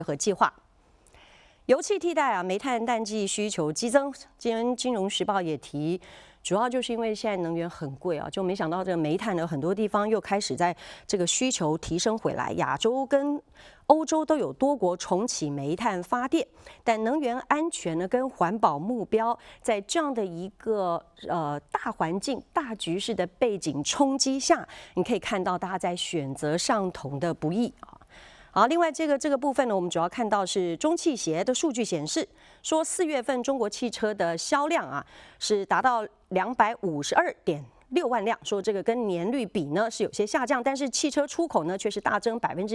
和计划。油气替代煤炭淡季需求激增。今天《金融时报》也提，主要就是因为现在能源很贵就没想到这个煤炭呢，很多地方又开始在这个需求提升回来。亚洲跟欧洲都有多国重启煤炭发电，但能源安全呢跟环保目标，在这样的一个大环境、大局势的背景冲击下，你可以看到大家在选择上头的不易好，另外这个部分呢，我们主要看到是中汽协的数据显示，说4月份中国汽车的销量是达到252.6万辆，说这个跟年率比呢是有些下降，但是汽车出口呢却是大增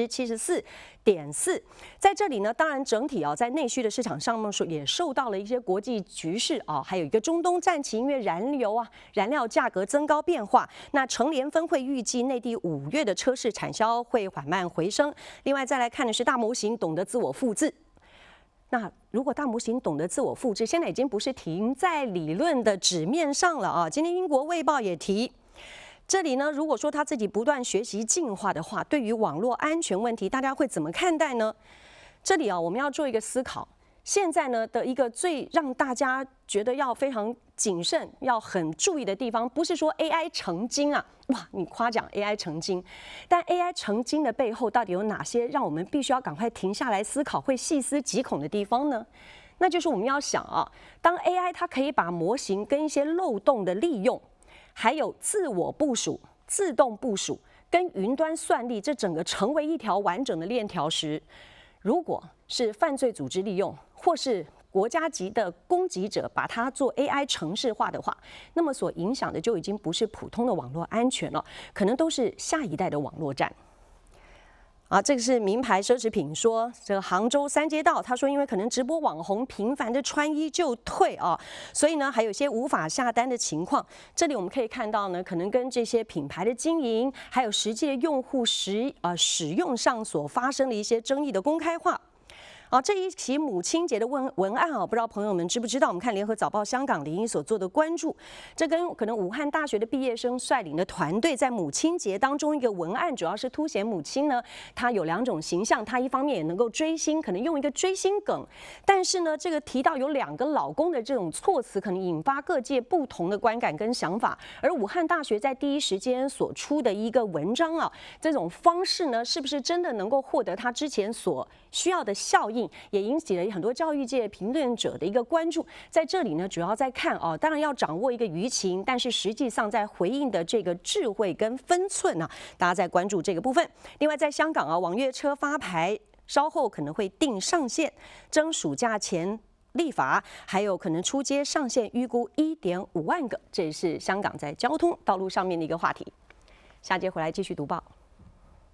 74.4%。在这里呢，当然整体在内需的市场上面也受到了一些国际局势还有一个中东战情，因为燃料价格增高变化。那成联分会预计内地5月的车市产销会缓慢回升。另外再来看的是大模型懂得自我复制。那如果大模型懂得自我复制，现在已经不是停在理论的纸面上了今天英国卫报也提，这里呢，如果说他自己不断学习进化的话，对于网络安全问题，大家会怎么看待呢？这里我们要做一个思考。现在呢的一个最让大家觉得要非常谨慎、要很注意的地方，不是说 AI 成精哇，你夸奖 AI 成精，但 AI 成精的背后到底有哪些让我们必须要赶快停下来思考、会细思极恐的地方呢？那就是我们要想当 AI 它可以把模型跟一些漏洞的利用，还有自我部署、自动部署跟云端算力，这整个成为一条完整的链条时，如果是犯罪组织利用，或是国家级的攻击者把它做 AI 程式化的话，那么所影响的就已经不是普通的网络安全了，可能都是下一代的网络战。这个是名牌奢侈品说，这个杭州三街道，他说因为可能直播网红频繁的穿衣就退所以呢还有一些无法下单的情况。这里我们可以看到呢，可能跟这些品牌的经营，还有实际用户使用上所发生的一些争议的公开化。这一期母亲节的文案不知道朋友们知不知道？我们看联合早报香港林所做的关注，这跟可能武汉大学的毕业生率领的团队在母亲节当中一个文案，主要是凸显母亲呢，她有2种形象，她一方面也能够追星，可能用一个追星梗，但是呢，这个提到有2个老公的这种措辞，可能引发各界不同的观感跟想法。而武汉大学在第一时间所出的一个文章这种方式呢，是不是真的能够获得他之前所需要的效应？也引起了很多教育界评论者的一个关注。在这里呢，主要在看当然要掌握一个舆情，但是实际上在回应的这个智慧跟分寸大家在关注这个部分。另外，在香港网约车发牌稍后可能会定上限，争暑假前立法，还有可能出街上限预估1.5万个，这也是香港在交通道路上面的一个话题。下节回来继续读报。